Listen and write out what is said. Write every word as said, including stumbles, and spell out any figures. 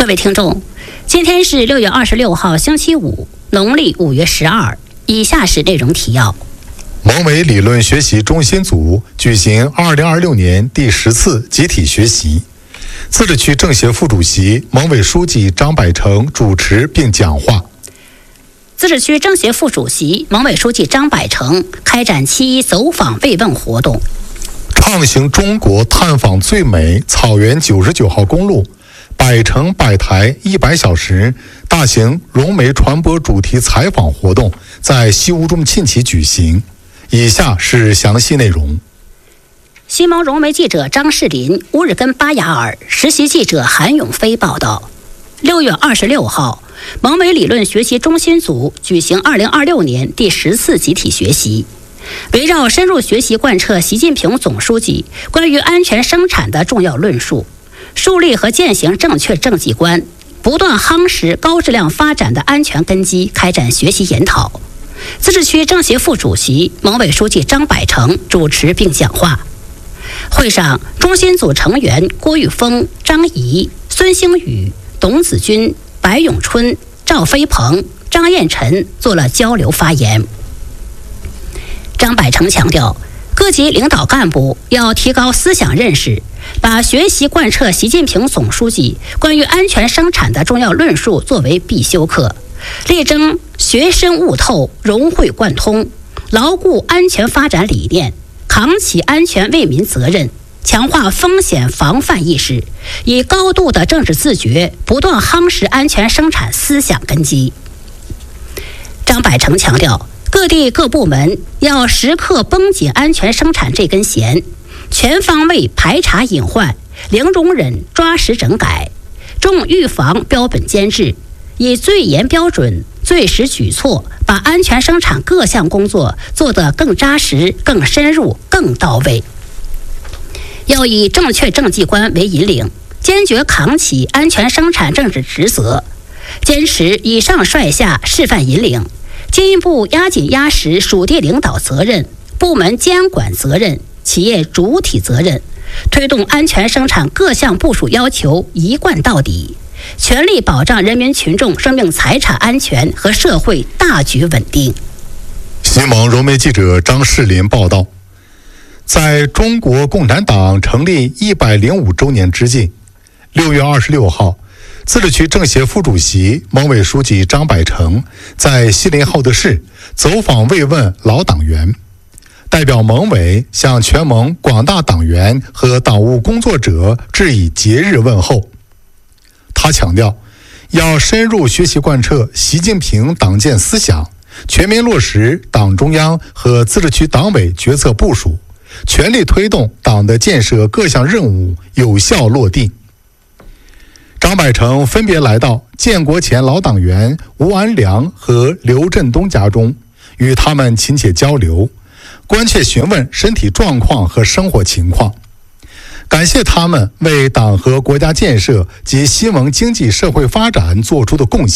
位听众，今天是六月二十六号星期五，农历五月十二。以下是内容提要。 蒙伟理论学习中心组举行二零二六年第十次集体学习，自治区政协副主席、蒙伟书记张百成主持并讲话。 自治区政协副主席、蒙伟书记张百成开展七一走访慰问活动， 畅行中国探访最美草原九十九号公路百城百台一百小时大型融媒传播主题采访活动在西乌中沁旗举行。以下是详细内容。 西蒙融媒记者张世林、乌日根巴雅尔实习记者韩永飞报道。六月二十六号，蒙伟理论学习中心组举行二零二六年第十次集体学习，围绕深入学习贯彻习近平总书记关于安全生产的重要论述，树立和践行正确政绩观，不断夯实高质量发展的安全根基，开展学习研讨。自治区政协副主席、蒙伟书记张百成主持并讲话。会上，中心组成员郭玉峰、张怡、孙兴宇、董子军、白永春、赵飞鹏、张彦辰做了交流发言。张百成强调，各级领导干部要提高思想认识，把学习贯彻习近平总书记关于安全生产的重要论述作为必修课，力争学深悟透、融会贯通，牢固安全发展理念，扛起安全为民责任，强化风险防范意识，以高度的政治自觉不断夯实安全生产思想根基。张百成强调，各地各部门要时刻绷紧安全生产这根弦，全方位排查隐患，零容忍抓实整改，重预防标本监制，以最严标准、最实举措，把安全生产各项工作做得更扎实、更深入、更到位。要以正确政绩观为引领，坚决扛起安全生产政治职责，坚持以上率下示范引领，进一步压紧压实属地领导责任、部门监管责任、企业主体责任，推动安全生产各项部署要求一贯到底，全力保障人民群众生命财产安全和社会大局稳定。 西蒙融媒记者张世林报道，在中国共产党成立一百零五周年之际，六月二十六号，自治区政协副主席、蒙伟书记张百成在锡林浩特市走访慰问老党员，代表蒙伟向全蒙广大党员和党务工作者致以节日问候。他强调，要深入学习贯彻习近平党建思想，全面落实党中央和自治区党委决策部署，全力推动党的建设各项任务有效落地。张百成分别来到建国前老党员吴安良和刘振东家中，与他们亲切交流，关切询问身体状况和生活情况，感谢他们为党和国家建设及西蒙经济社会发展做出的贡献。